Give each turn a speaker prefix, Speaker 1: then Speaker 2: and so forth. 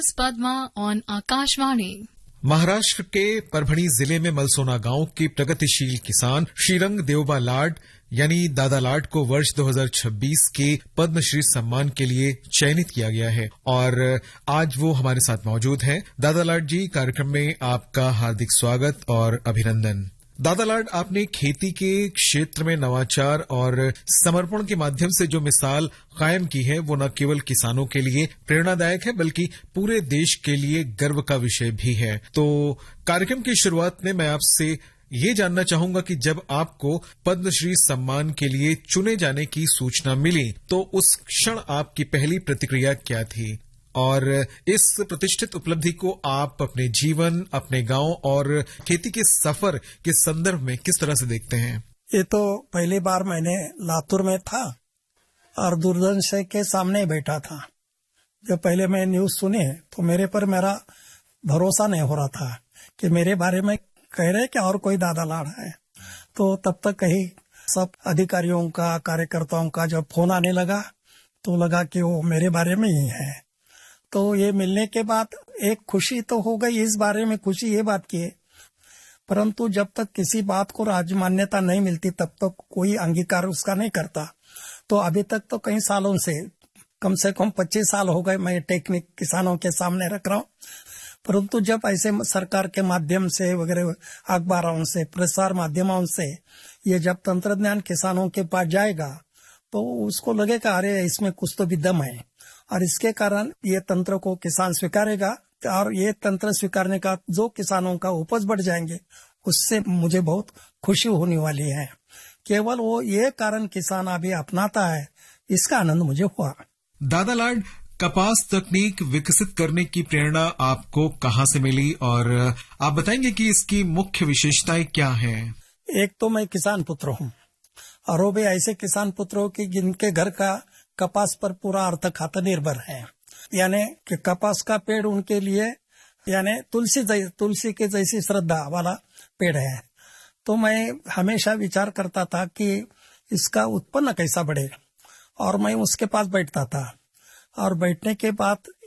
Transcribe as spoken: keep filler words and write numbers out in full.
Speaker 1: Padma on Akashvani.
Speaker 2: Maharashtra के परभणी जिले में मलसोना गांव के प्रगतिशील किसान श्रीरंग देवबा लाड यानी दादा लाड को वर्ष दो हज़ार छब्बीस के पद्मश्री सम्मान के लिए चयनित किया गया है और आज वो हमारे साथ मौजूद हैं। दादा लाड जी, कार्यक्रम में आपका हार्दिक स्वागत और अभिनंदन। दादा लाड, आपने खेती के क्षेत्र में नवाचार और समर्पण के माध्यम से जो मिसाल कायम की है वो न केवल किसानों के लिए प्रेरणादायक है बल्कि पूरे देश के लिए गर्व का विषय भी है। तो कार्यक्रम की शुरुआत में मैं आपसे ये जानना चाहूंगा कि जब आपको पद्मश्री सम्मान के लिए चुने जाने की सूचना मिली तो उस क्षण आपकी पहली प्रतिक्रिया क्या थी और इस प्रतिष्ठित उपलब्धि को आप अपने जीवन, अपने गांव और खेती के सफर के संदर्भ में किस तरह से देखते हैं?
Speaker 3: ये तो पहली बार मैंने लातूर में था और दूरदर्शन के सामने बैठा था। जब पहले मैं न्यूज सुनी तो मेरे पर मेरा भरोसा नहीं हो रहा था कि मेरे बारे में कह रहे कि और कोई दादा लाड है। तो तब तक कहीं सब अधिकारियों का, कार्यकर्ताओं का जब फोन आने लगा तो लगा कि वो मेरे बारे में ही है। तो ये मिलने के बाद एक खुशी तो हो गई, इस बारे में खुशी ये बात की है, परंतु जब तक किसी बात को राज्य मान्यता नहीं मिलती तब तक कोई अंगीकार उसका नहीं करता। तो अभी तक तो कई सालों से, कम से कम पच्चीस साल हो गए मैं टेक्निक किसानों के सामने रख रहा हूँ, परंतु जब ऐसे सरकार के माध्यम से वगैरह अखबारों से, प्रसार माध्यमों से ये जब तंत्रज्ञान किसानों के पास जाएगा तो उसको लगेगा अरे इसमें कुछ तो भी दम है और इसके कारण ये तंत्र को किसान स्वीकारेगा और ये तंत्र स्वीकारने का जो किसानों का उपज बढ़ जाएंगे उससे मुझे बहुत खुशी होने वाली है। केवल वो ये कारण किसान अभी अपनाता है, इसका आनंद मुझे हुआ।
Speaker 2: दादा लाड, कपास तकनीक विकसित करने की प्रेरणा आपको कहाँ से मिली और आप बताएंगे कि इसकी मुख्य विशेषताएं क्या हैं?
Speaker 3: एक तो मैं किसान पुत्र हूँ और वो भी ऐसे किसान पुत्रों की जिनके घर का कपास पर पूरा अर्थ खाता निर्भर है, यानी कि कपास का पेड़ उनके लिए यानी तुलसी तुलसी के जैसी श्रद्धा वाला पेड़ है। तो मैं हमेशा विचार करता था कि इसका उत्पन्न कैसा बढ़े और मैं उसके पास बैठता था और बैठने के बाद